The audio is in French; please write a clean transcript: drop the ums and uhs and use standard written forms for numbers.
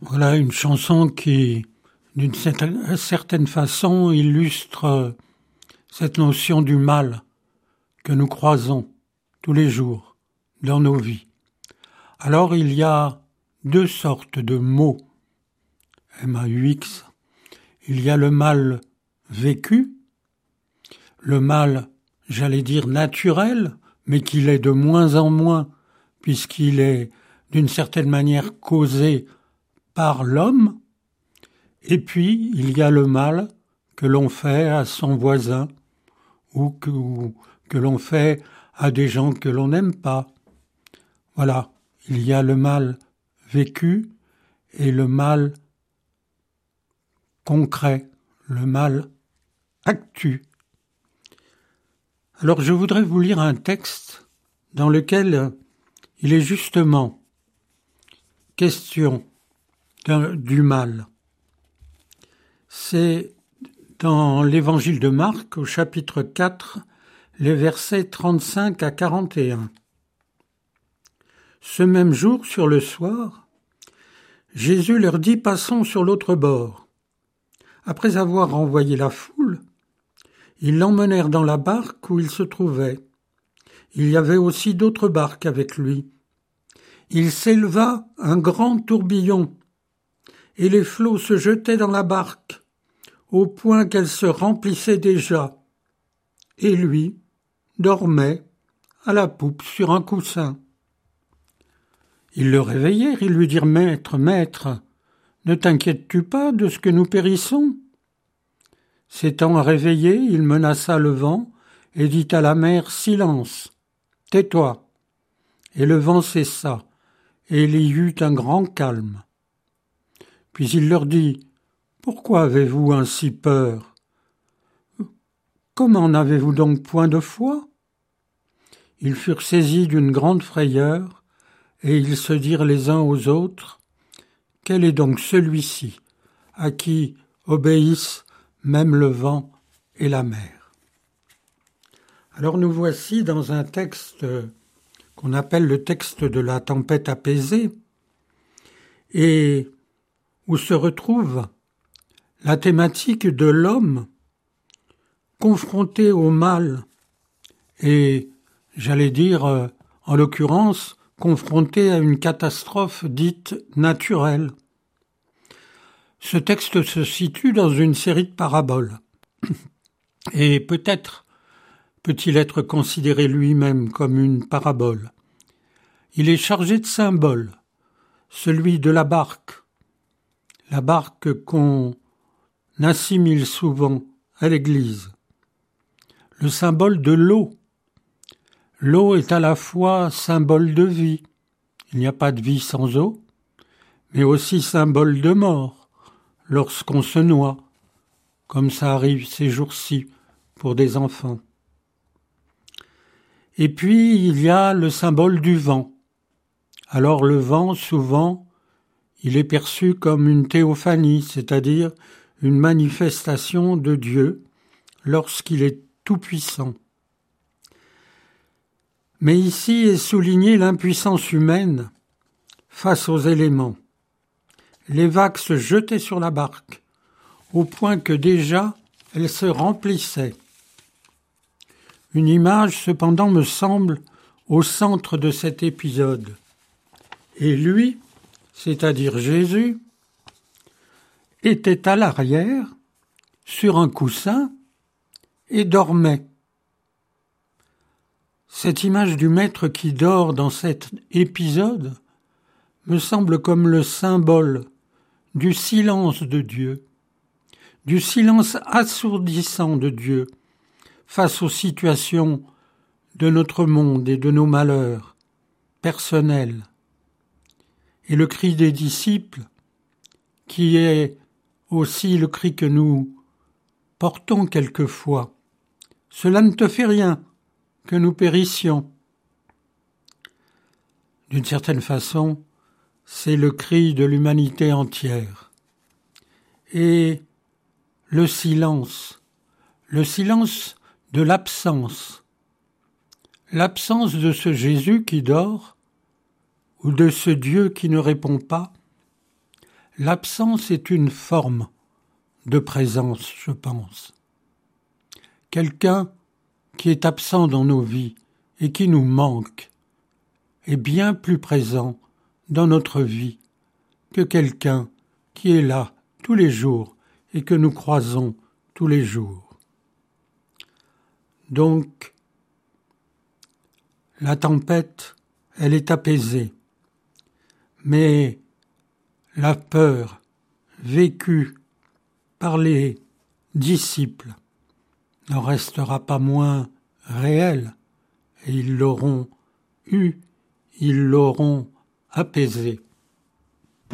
Voilà une chanson qui, d'une certaine façon, illustre cette notion du mal que nous croisons tous les jours dans nos vies. Alors il y a deux sortes de mots, M-A-U-X. Il y a le mal vécu, le mal, j'allais dire naturel, mais qu'il est de moins en moins, puisqu'il est d'une certaine manière causé par l'homme, et puis il y a le mal que l'on fait à son voisin ou que l'on fait à des gens que l'on n'aime pas. Voilà, il y a le mal vécu et le mal concret, le mal actu. Alors je voudrais vous lire un texte dans lequel il est justement question du mal. C'est dans l'évangile de Marc, au chapitre 4, les versets 35 à 41. Ce même jour, sur le soir, Jésus leur dit « Passons sur l'autre bord ». Après avoir renvoyé la foule, ils l'emmenèrent dans la barque où il se trouvait. Il y avait aussi d'autres barques avec lui. Il s'éleva un grand tourbillon, et les flots se jetaient dans la barque, au point qu'elle se remplissait déjà. Et lui dormait à la poupe sur un coussin. Ils le réveillèrent, ils lui dirent « Maître, maître, ne t'inquiètes-tu pas de ce que nous périssons ?» S'étant réveillé, il menaça le vent et dit à la mer « Silence, tais-toi !» Et le vent cessa, et il y eut un grand calme. Puis il leur dit « Pourquoi avez-vous ainsi peur ? Comment n'avez-vous donc point de foi ?» Ils furent saisis d'une grande frayeur, et ils se dirent les uns aux autres « Quel est donc celui-ci, à qui obéissent même le vent et la mer ?» Alors nous voici dans un texte qu'on appelle le texte de la tempête apaisée, et où se retrouve la thématique de l'homme confronté au mal et, j'allais dire, en l'occurrence, confronté à une catastrophe dite naturelle. Ce texte se situe dans une série de paraboles. Et peut-être peut-il être considéré lui-même comme une parabole. Il est chargé de symboles, celui de la barque qu'on assimile souvent à l'Église. Le symbole de l'eau. L'eau est à la fois symbole de vie, il n'y a pas de vie sans eau, mais aussi symbole de mort, lorsqu'on se noie, comme ça arrive ces jours-ci pour des enfants. Et puis il y a le symbole du vent. Alors le vent, souvent, il est perçu comme une théophanie, c'est-à-dire une manifestation de Dieu lorsqu'il est tout-puissant. Mais ici est soulignée l'impuissance humaine face aux éléments. Les vagues se jetaient sur la barque, au point que déjà elle se remplissait. Une image, cependant, me semble au centre de cet épisode. Et lui, c'est-à-dire Jésus, était à l'arrière, sur un coussin, et dormait. Cette image du maître qui dort dans cet épisode me semble comme le symbole du silence de Dieu, du silence assourdissant de Dieu face aux situations de notre monde et de nos malheurs personnels. Et le cri des disciples, qui est aussi le cri que nous portons quelquefois. « Cela ne te fait rien que nous périssions. » D'une certaine façon, c'est le cri de l'humanité entière. Et le silence de l'absence de ce Jésus qui dort, ou de ce Dieu qui ne répond pas, L'absence est une forme de présence, je pense. Quelqu'un qui est absent dans nos vies et qui nous manque est bien plus présent dans notre vie que quelqu'un qui est là tous les jours et que nous croisons tous les jours. Donc, la tempête, elle est apaisée, mais la peur vécue par les disciples n'en restera pas moins réelle, et ils l'auront apaisée.